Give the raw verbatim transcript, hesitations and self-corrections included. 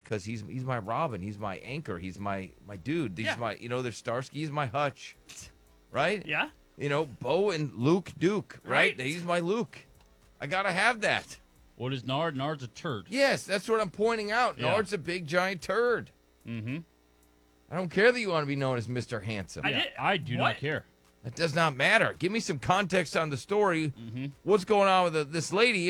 because he's he's my Robin. He's my anchor. He's my my dude. He's Yeah. my you know. There's Starsky. He's my Hutch, right? Yeah. You know, Bo and Luke Duke, right? Right. He's my Luke. I gotta have that. What is Nard? Nard's a turd. Yes, that's what I'm pointing out. Yeah. Nard's a big giant turd. Mm-hmm. I don't care that you want to be known as Mister Handsome. I Yeah, did- I do what? not care. That does not matter. Give me some context on the story. Mm-hmm. What's going on with the, this lady?